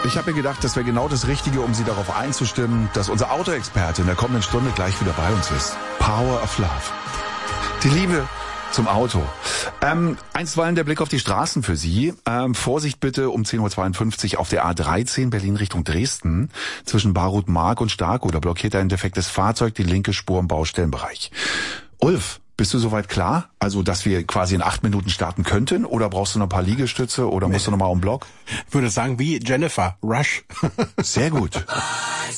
Ich habe mir gedacht, das wäre genau das Richtige, um Sie darauf einzustimmen, dass unser Autoexperte in der kommenden Stunde gleich wieder bei uns ist. Power of Love. Die Liebe zum Auto. Einstweilen der Blick auf die Straßen für Sie. Vorsicht bitte um 10.52 Uhr auf der A13 Berlin Richtung Dresden. Zwischen Barut-Mark und Starkow, da blockiert ein defektes Fahrzeug die linke Spur im Baustellenbereich. Ulf, bist du soweit klar? Also, dass wir quasi in 8 Minuten starten könnten? Oder brauchst du noch ein paar Liegestütze? Oder musst du noch mal um Block? Ich würde sagen, wie Jennifer, Rush. Sehr gut.